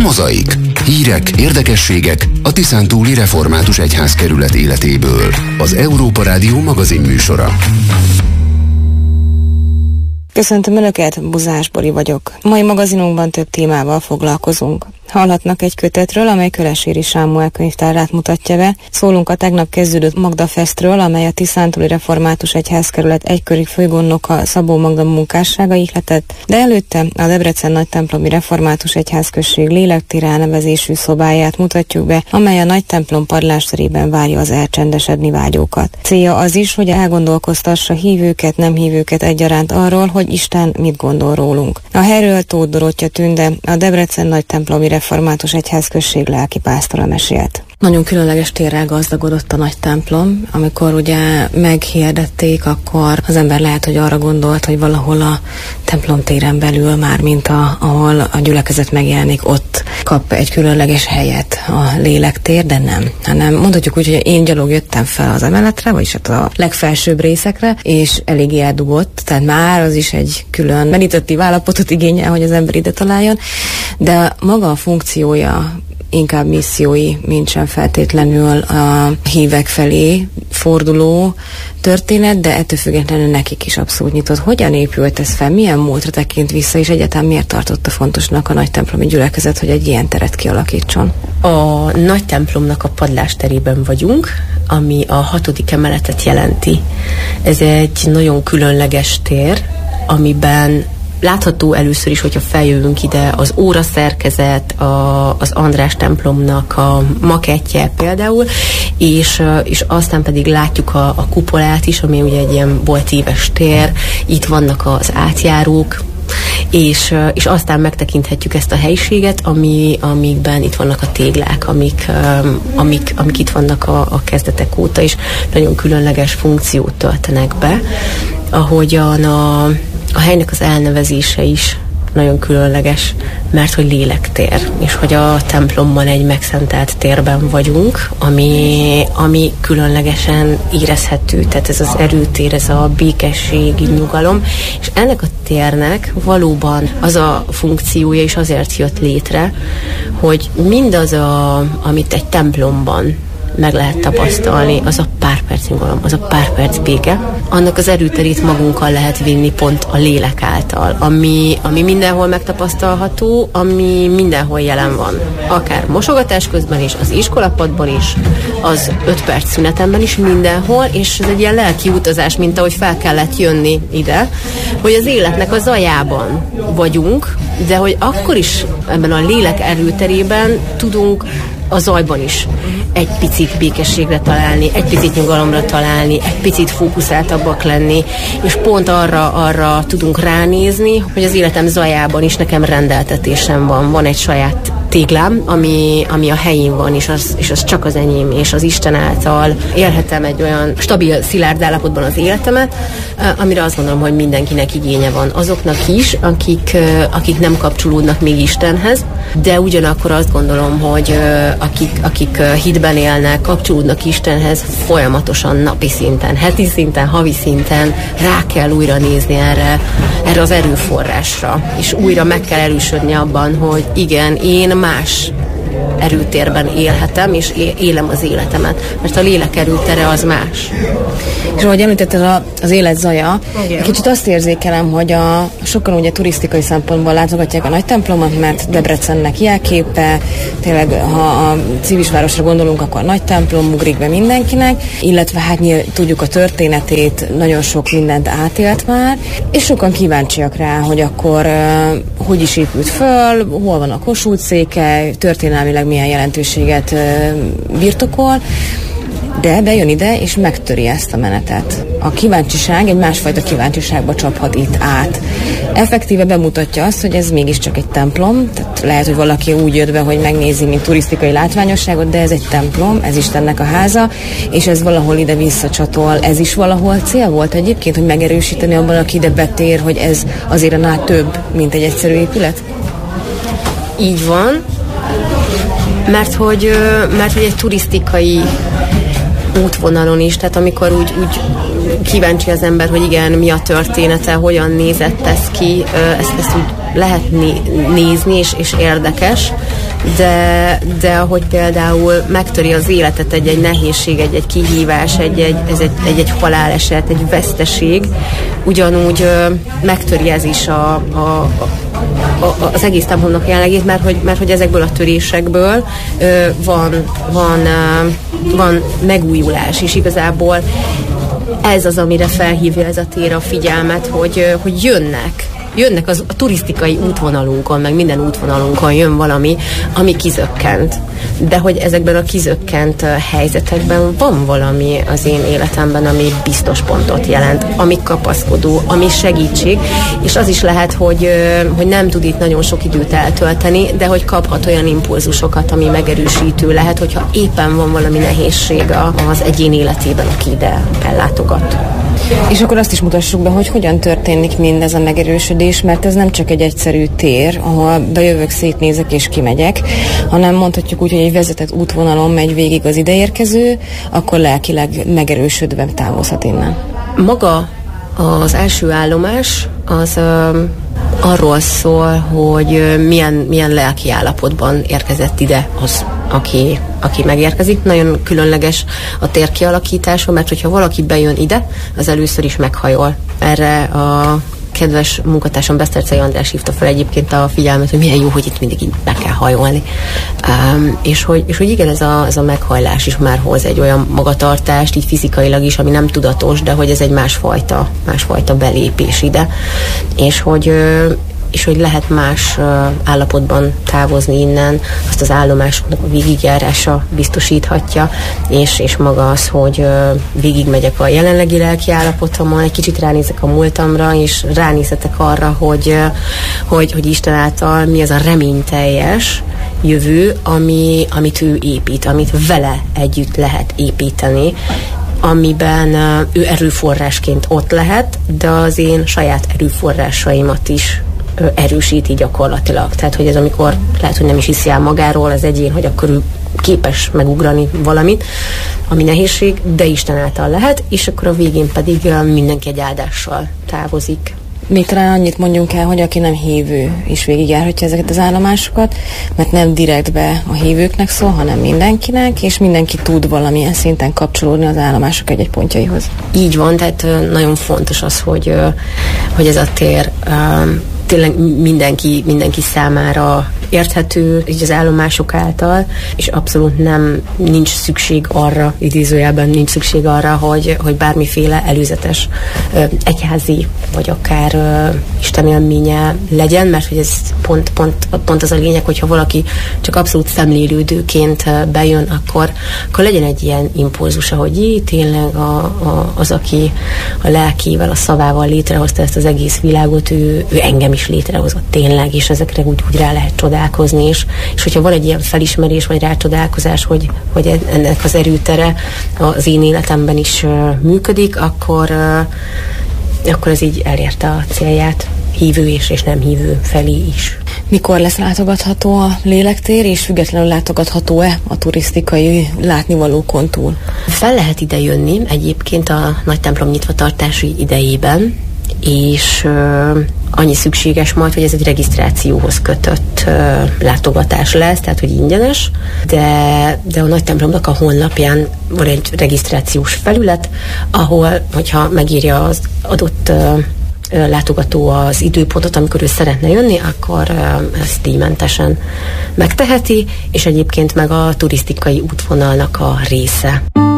Mozaik. Hírek, érdekességek a Tiszántúli Református Egyházkerület életéből. Az Európa Rádió magazin műsora. Köszöntöm Önöket, Buzás Bori vagyok. Mai magazinunkban több témával foglalkozunk. Hallhatnak egy kötetről, amely Köleséri Sámuel könyvtárát mutatja be. Szólunk a tegnap kezdődött Magda Festről, amely a Tiszántúli Református Egyházkerület egykori főgondnoka Szabó Magda munkássága ihletett, de előtte a Debrecen Nagytemplomi Református Egyházközség lélektér elnevezésű szobáját mutatjuk be, amely a Nagytemplom padlásterében várja az elcsendesedni vágyókat. Célja az is, hogy elgondolkoztassa hívőket, nem hívőket egyaránt arról, hogy Isten mit gondol rólunk. A helyről Tóth Dorottya Tünde, a Debrecen Nagytemplomi Református Egyházközség lelkipásztora mesélt. Nagyon különleges térrel gazdagodott a nagy templom. Amikor ugye meghirdették, akkor az ember lehet, hogy arra gondolt, hogy valahol a templom téren belül, már mint ahol a gyülekezet megjelenik, ott kap egy különleges helyet a lélektér, de nem. Hanem mondhatjuk úgy, hogy én gyalog jöttem fel az emeletre, vagyis hát a legfelsőbb részekre, és eléggé eldugott, tehát már az is egy külön meditatív állapotot igényel, hogy az ember ide találjon, de maga a funkciója inkább missziói, mint sem feltétlenül a hívek felé forduló történet, de ettől függetlenül nekik is abszolút nyitott. Hogyan épült ez fel? Milyen múltra tekint vissza, és egyáltalán miért tartotta fontosnak a nagytemplomi gyülekezet, hogy egy ilyen teret kialakítson? A nagy templomnak a padlásterében vagyunk, ami a 6. emeletet jelenti. Ez egy nagyon különleges tér, amiben látható először is, hogyha feljövünk ide, az óraszerkezet, az András templomnak a makettje például, és aztán pedig látjuk a kupolát is, ami ugye egy ilyen boltíves tér, itt vannak az átjárók, és aztán megtekinthetjük ezt a helyiséget, amikben itt vannak a téglák, amik itt vannak a kezdetek óta is, nagyon különleges funkciót töltenek be, ahogyan a helynek az elnevezése is nagyon különleges, mert hogy lélektér, és hogy a templomban egy megszentelt térben vagyunk, ami különlegesen érezhető, tehát ez az erőtér, ez a békességi nyugalom, és ennek a térnek valóban az a funkciója is azért jött létre, hogy mindaz, amit egy templomban meg lehet tapasztalni, az a pár perc nyugalom, az a pár perc béke, annak az erőterét magunkkal lehet vinni pont a lélek által, ami mindenhol megtapasztalható, ami mindenhol jelen van. Akár mosogatás közben is, az iskolapadban is, az 5 perc szünetemben is, mindenhol, és ez egy ilyen lelki utazás, mint ahogy fel kellett jönni ide, hogy az életnek a zajában vagyunk, de hogy akkor is ebben a lélek erőterében tudunk a zajban is egy picit békességre találni, egy picit nyugalomra találni, egy picit fókuszáltabbak lenni, és pont arra tudunk ránézni, hogy az életem zajában is nekem rendeltetésem van egy saját téglám, ami a helyén van, és az csak az enyém, és az Isten által élhetem egy olyan stabil, szilárd állapotban az életemet, amire azt gondolom, hogy mindenkinek igénye van. Azoknak is, akik nem kapcsolódnak még Istenhez, de ugyanakkor azt gondolom, hogy akik hitben élnek, kapcsolódnak Istenhez, folyamatosan napi szinten, heti szinten, havi szinten rá kell újra nézni erre az erőforrásra, és újra meg kell erősödni abban, hogy igen, én más erőtérben élhetem, és élem az életemet, mert a lélek erőtere az más. És ahogy említetted az élet zaja, kicsit azt érzékelem, hogy sokan ugye turisztikai szempontból látogatják a nagy templomot, mert Debrecennek jelképe, tényleg ha a civisvárosra gondolunk, akkor nagy templom ugrik be mindenkinek, illetve hát tudjuk a történetét, nagyon sok mindent átélt már, és sokan kíváncsiak rá, hogy akkor hogy is épült föl, hol van a Kossuth székely, történelmileg milyen jelentőséget birtokol, de bejön ide, és megtöri ezt a menetet. A kíváncsiság egy másfajta kíváncsiságba csaphat itt át. Effektíve bemutatja azt, hogy ez mégiscsak egy templom, tehát lehet, hogy valaki úgy jött be, hogy megnézi, mint turisztikai látványosságot, de ez egy templom, ez Istennek a háza, és ez valahol ide visszacsatol. Ez is valahol cél volt egyébként, hogy megerősíteni abban, aki ide betér, hogy ez azért annál több, mint egy egyszerű épület? Így van, mert hogy egy turisztikai útvonalon is, tehát amikor úgy kíváncsi az ember, hogy igen, mi a története, hogyan nézett ez ki, ezt úgy lehet nézni, és érdekes, de ahogy például megtöri az életet egy nehézség, egy kihívás, egy haláleset, egy veszteség, ugyanúgy megtöri ez is az egész templomnak jelenlegét, mert hogy ezekből a törésekből van megújulás, és igazából ez az, amire felhívja ez a tér a figyelmet, hogy jönnek a turisztikai útvonalunkon, meg minden útvonalunkon jön valami, ami kizökkent. De hogy ezekben a kizökkent helyzetekben van valami az én életemben, ami biztos pontot jelent, ami kapaszkodó, ami segítség, és az is lehet, hogy nem tud itt nagyon sok időt eltölteni, de hogy kaphat olyan impulzusokat, ami megerősítő lehet, hogyha éppen van valami nehézség az egyén életében, aki ide ellátogat. És akkor azt is mutassuk be, hogy hogyan történik mindez a megerősödés, mert ez nem csak egy egyszerű tér, ahol bejövök, szétnézek és kimegyek, hanem mondhatjuk úgy, hogy egy vezetett útvonalon megy végig az ideérkező, akkor lelkileg megerősödve távozhat innen. Maga az első állomás az arról szól, hogy milyen lelki állapotban érkezett ide az, aki megérkezik. Nagyon különleges a tér kialakítása, mert hogyha valaki bejön ide, az először is meghajol. Erre a kedves munkatársam Besztercei András hívta fel egyébként a figyelmet, hogy milyen jó, hogy itt mindig így be kell hajolni. És hogy igen, ez a meghajlás is már hoz egy olyan magatartást, így fizikailag is, ami nem tudatos, de hogy ez egy másfajta belépés ide. És hogy lehet más állapotban távozni innen, azt az állomásoknak a végigjárása biztosíthatja, és maga az, hogy végigmegyek a jelenlegi lelki állapotomon, egy kicsit ránézek a múltamra, és ránézhetek arra, hogy Isten által mi az a reményteljes jövő, amit ő épít, amit vele együtt lehet építeni, amiben ő erőforrásként ott lehet, de az én saját erőforrásaimat is erősíti gyakorlatilag. Tehát, hogy ez amikor lehet, hogy nem is hiszi el magáról az egyén, hogy akkor ő képes megugrani valamit, ami nehézség, de Isten által lehet, és akkor a végén pedig mindenki egy áldással távozik. Még talán annyit mondjunk el, hogy aki nem hívő is végigjárhatja ezeket az állomásokat, mert nem direktbe a hívőknek szól, hanem mindenkinek, és mindenki tud valamilyen szinten kapcsolódni az állomások egy-egy pontjaihoz. Így van, tehát nagyon fontos az, hogy ez a tér tényleg mindenki számára érthető, így az állomások által, és abszolút nincs szükség arra, idézőjelben nincs szükség arra, hogy bármiféle előzetes egyházi, vagy akár istenélménye legyen, mert hogy ez pont az a lényeg, hogyha valaki csak abszolút szemlélődőként bejön, akkor legyen egy ilyen impulzusa, hogy tényleg az, aki a lelkével, a szavával létrehozta ezt az egész világot, ő engem is létrehozott tényleg, és ezekre úgy rá lehet csodálkozni, és hogyha van egy ilyen felismerés, vagy rácsodálkozás, hogy ennek az erőtere az én életemben is működik, akkor ez így elérte a célját, hívő és nem hívő felé is. Mikor lesz látogatható a lélektér, és függetlenül látogatható-e a turisztikai látnivalókon túl? Fel lehet ide jönni egyébként a nagy templom nyitvatartási idejében, és annyi szükséges majd, hogy ez egy regisztrációhoz kötött látogatás lesz, tehát hogy ingyenes, de a nagy templomnak a honlapján van egy regisztrációs felület, ahol, hogyha megírja az adott látogató az időpontot, amikor ő szeretne jönni, akkor ezt díjmentesen megteheti, és egyébként meg a turisztikai útvonalnak a része.